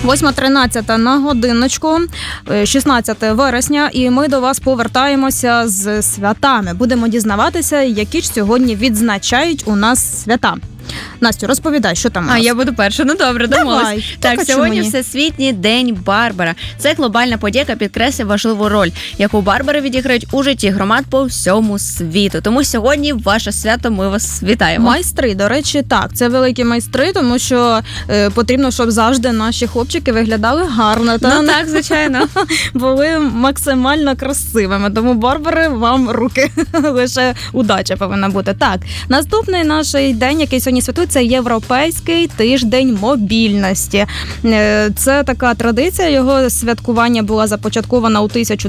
8:13 на годиночку, 16 вересня, і ми до вас повертаємося з святами. Будемо дізнаватися, які ж сьогодні відзначають у нас свята. Настю, розповідай, що там у нас? Я буду перша. Ну добре, домовились. Так, сьогодні Всесвітній день Барбара. Це глобальна подія, яка підкреслює важливу роль, яку Барбари відіграють у житті громад по всьому світу. Тому сьогодні ваше свято, ми вас вітаємо. Майстри, до речі, так, це великі майстри, тому що потрібно, щоб завжди наші хлопчики виглядали гарно. Ну так, звичайно. Були максимально красивими. Тому, Барбари, вам руки. Лише удача повинна бути. Так, наступний наш день, який сьогодні святують, це Європейський тиждень мобільності. Це така традиція, його святкування була започаткована у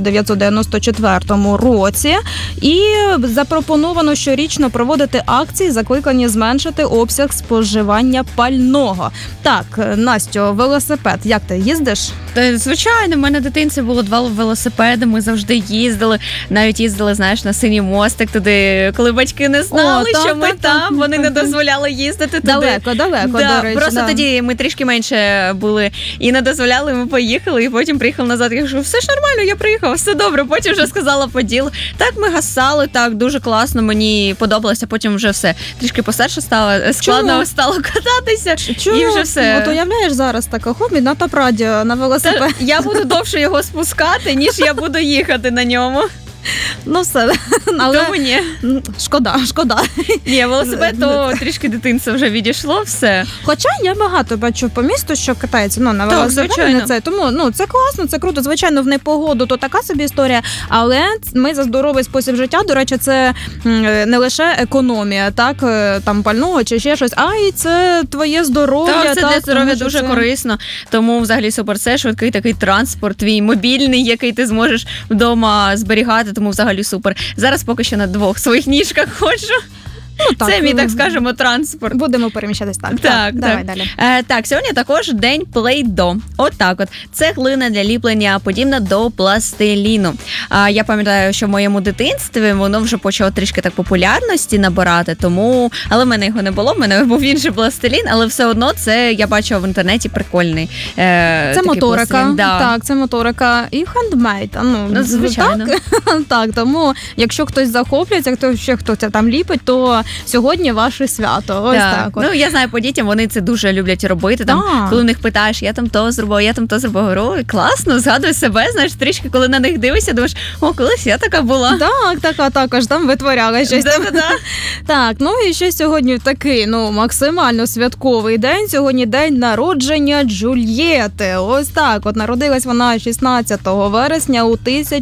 1994 році. І запропоновано щорічно проводити акції, закликані зменшити обсяг споживання пального. Так, Настю, велосипед, як ти їздиш? Звичайно, в мене дитинці було 2 велосипеди, ми завжди їздили. Навіть їздили, знаєш, на Синій мостик туди, коли батьки не знали, що ми там, вони не дозволяли їздити туди. Далеко, до речі. Просто тоді ми трішки менше були і не дозволяли, ми поїхали, і потім приїхали назад. Я кажу, все ж нормально, я приїхала, все добре. Потім вже сказала по ділу. Так, ми гасали, так, дуже класно, мені подобалося, потім вже все. Трішки постарше стало, складно стало кататися, і вже все. От уявляєш зараз таке хобі на топ-радіо, на велосипед. Я буду довше його спускати, ніж я буду їхати на ньому. Ну все, але тому ні. Шкода. Ні, велосипед, то трішки дитинства вже відійшло, все. Хоча я багато бачу по місту, що катається на велосипеді. Тому це класно, це круто. Звичайно, в непогоду то така собі історія, але ми за здоровий спосіб життя. До речі, це не лише економія, так, там пального чи ще щось, а й це твоє здоров'я. Так, це для здоров'я дуже корисно. Тому взагалі супер, це швидкий такий транспорт, твій мобільний, який ти зможеш вдома зберігати. Тому взагалі супер. Зараз поки що на 2 своїх ніжках ходжу. Це мій, так скажемо, транспорт. Будемо переміщатись так. Давай далі. Так, сьогодні також день Play-Doh. От. Це глина для ліплення, подібна до пластиліну. Я пам'ятаю, що в моєму дитинстві воно вже почало трішки так популярності набирати, тому... Але в мене його не було, в мене був інший пластилін, але все одно це я бачила в інтернеті прикольний. Це моторика. Так, це моторика і хендмейд. Ну, звичайно. Так, тому якщо хтось захоплюється, хто це там ліпить, то сьогодні ваше свято. Ось так. Ну, я знаю, по дітям вони це дуже люблять робити. Там, коли в них питаєш, я там то зробив, говорю, класно, згадую себе, знаєш, трішки, коли на них дивишся, думаєш, колись я така була. Так, така також там витворяла щось. Так, ну і ще сьогодні такий, максимально святковий день. Сьогодні день народження Джульєти. Ось так, народилась вона 16 вересня у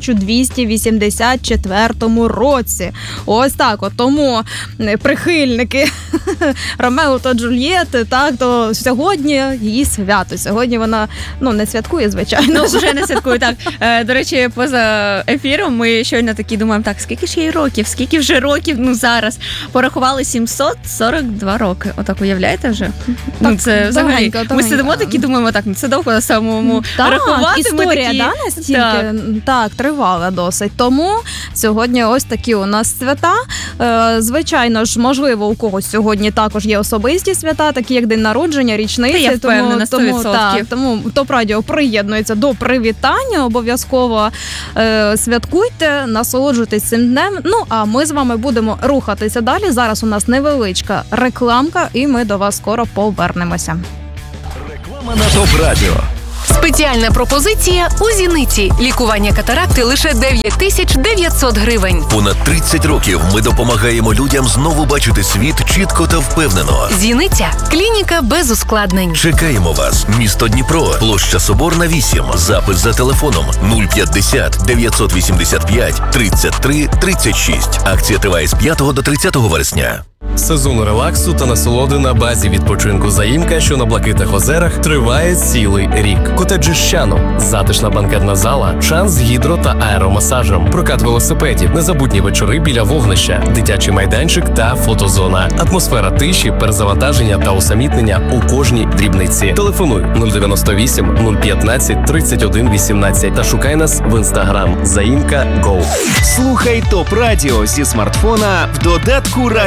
1284 році. Ось так, тому прихильники Ромео та Джульєти, так, то сьогодні її свято. Сьогодні вона, не святкує, звичайно. Вже не святкує, так. До речі, поза ефіром ми щойно такі думаємо, так, скільки ж їй років, скільки вже років, зараз. Порахували 742 роки. Отак, уявляєте вже? Так, це взагалі. Ми сидимо такі, думаємо, так, це довго на самому рахувати. Історія, настільки? Так, тривала досить. Тому сьогодні ось такі у нас свята. Звичайно ж, можливо, у когось сьогодні також є особисті свята, такі як день народження, річниці. Я впевнена, 100%. Тому ТОП-радіо приєднується до привітання. Обов'язково святкуйте, насолоджуйтесь цим днем. Ну, а ми з вами будемо рухатися далі. Зараз у нас невеличка рекламка, і ми до вас скоро повернемося. Реклама на ТОП-радіо. Спеціальна пропозиція у Зіниці. Лікування катаракти лише 9900 гривень. Понад 30 років ми допомагаємо людям знову бачити світ чітко та впевнено. Зіниця. Клініка без ускладнень. Чекаємо вас. Місто Дніпро. Площа Соборна, 8. Запис за телефоном 050 985 33 36. Акція триває з 5 до 30 вересня. Сезон релаксу та насолоди на базі відпочинку «Заїмка», що на Блакитних озерах, триває цілий рік. Котеджі «Щано», затишна банкетна зала, шанс з гідро та аеромасажем, прокат велосипедів, незабутні вечори біля вогнища, дитячий майданчик та фотозона. Атмосфера тиші, перезавантаження та усамітнення у кожній дрібниці. Телефонуй 098 015 31 18 та шукай нас в інстаграм «Заїмка Go». Слухай ТОП-радіо зі смартфона в додатку «Радіо Плей».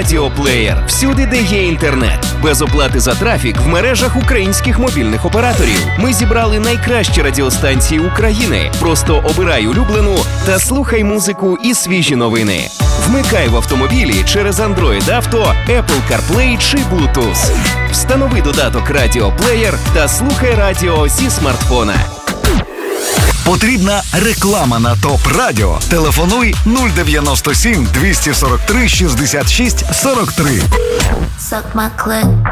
Плеєр. Всюди, де є інтернет. Без оплати за трафік в мережах українських мобільних операторів. Ми зібрали найкращі радіостанції України. Просто обирай улюблену та слухай музику і свіжі новини. Вмикай в автомобілі через Android Auto, Apple CarPlay чи Bluetooth. Встанови додаток Радіо Плеєр та слухай радіо зі смартфона. Потрібна реклама на ТОП Радіо. Телефонуй 097 243 66 43. Suck my clit.